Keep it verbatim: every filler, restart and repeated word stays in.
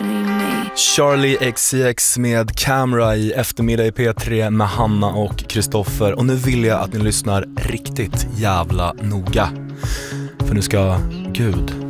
Charlie X C X med Camera i eftermiddag i P tre med Hanna och Kristoffer. Och nu vill jag att ni lyssnar riktigt jävla noga. För nu ska Gud